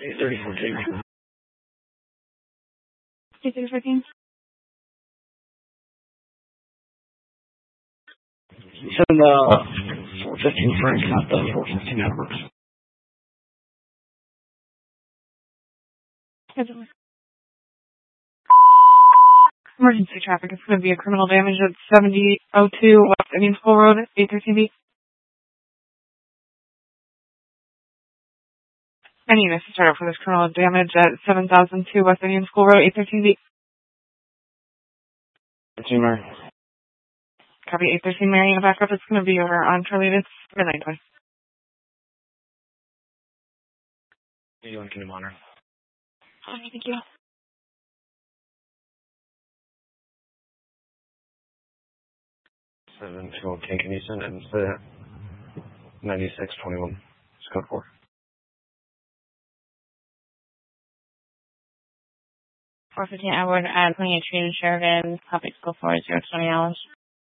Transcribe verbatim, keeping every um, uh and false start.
eight thirty-four Jake. eight thirty-four King. Send uh, four fifteen Frank, not the four fifteen Edwards. Emergency traffic. It's going to be a criminal damage at seventy oh two West Indian School Road, eight thirteen B. Any units to start up for this criminal damage at seven thousand two West Indian School Road, eight thirteen B. thirteen Mary. Copy eight thirteen Mary in the backup. It's going to be over on Charlie. It's midnight time. eighty-one Kingdom Honor. All right, thank you. seven two one King, can you send it to ninety-six twenty-one? It's code four. four fifteen Edward at twenty-eight Street in Sheridan, copy school four zero twenty hours.